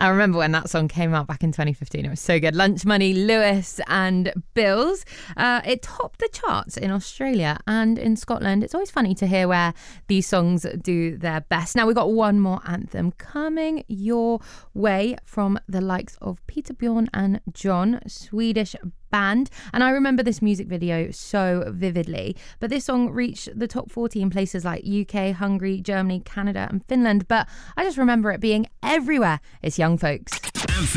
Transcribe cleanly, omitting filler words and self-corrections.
I remember when that song came out back in 2015. It was so good. Lunch Money, Lewis and Bills. It topped the charts in Australia and in Scotland. It's always funny to hear where these songs do their best. Now we've got one more anthem coming your way from the likes of Peter Bjorn and John, Swedish band. And I remember this music video so vividly. But this song reached the top 40 in places like UK, Hungary, Germany, Canada and Finland. But I just remember it being everywhere. It's Young Folks.